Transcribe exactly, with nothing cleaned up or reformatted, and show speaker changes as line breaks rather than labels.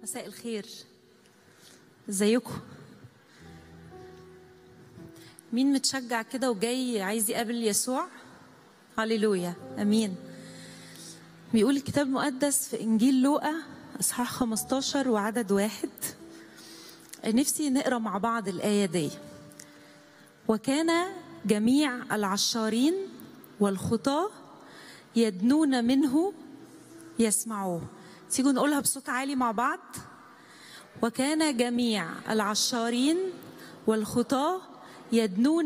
مساء الخير، ازيكم؟ مين متشجع كده وجاي عايز يقابل يسوع؟ هللويا، امين. بيقول الكتاب المقدس في انجيل لوقا اصحاح خمستاشر وعدد واحد. نفسي نقرا مع بعض الايه دي. وكان جميع العشارين والخطاة يدنون منه يسمعوه. تيجوا نقولها بصوت عالي مع بعض. وكان جميع العشارين والخطاة يدنون